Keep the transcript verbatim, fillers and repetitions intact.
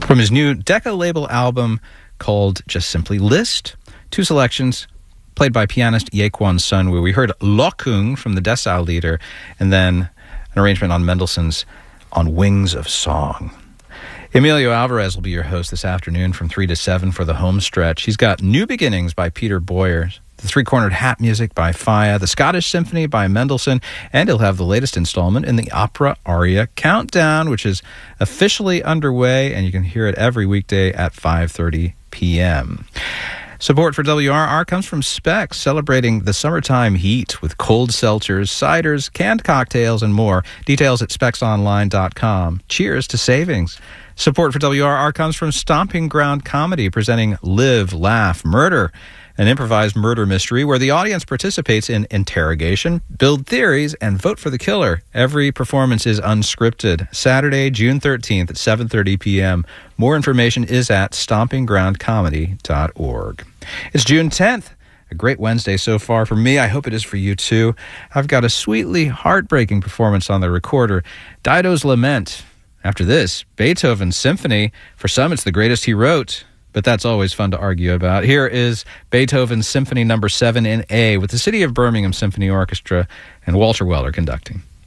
From his new Decca label album called just simply List, two selections played by pianist Yaquan Sunwoo. We heard Lokung from the Dessau Lieder, and then an arrangement on Mendelssohn's On Wings of Song. Emilio Alvarez will be your host this afternoon from three to seven for the home stretch. He's got New Beginnings by Peter Boyer, the Three-Cornered Hat Music by Faya, the Scottish Symphony by Mendelssohn, and he'll have the latest installment in the Opera Aria Countdown, which is officially underway, and you can hear it every weekday at five thirty p.m. Support for W R R comes from Specs, celebrating the summertime heat with cold seltzers, ciders, canned cocktails, and more. Details at specs online dot com. Cheers to savings. Support for W R R comes from Stomping Ground Comedy, presenting Live, Laugh, Murder, an improvised murder mystery where the audience participates in interrogation, build theories, and vote for the killer. Every performance is unscripted. Saturday, June thirteenth at seven thirty p.m. More information is at stomping ground comedy dot org. It's June tenth. A great Wednesday so far for me. I hope it is for you, too. I've got a sweetly heartbreaking performance on the recorder, Dido's Lament. After this, Beethoven's Symphony. For some, it's the greatest he wrote, but that's always fun to argue about. Here is Beethoven's Symphony number seven in A with the City of Birmingham Symphony Orchestra and Walter Weller conducting.